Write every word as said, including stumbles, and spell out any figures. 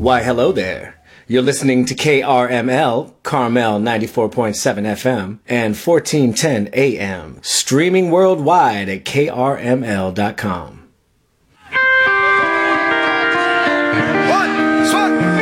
Why, hello there. You're listening to K R M L, Carmel ninety-four point seven F M and fourteen ten A M, streaming worldwide at K R M L dot com.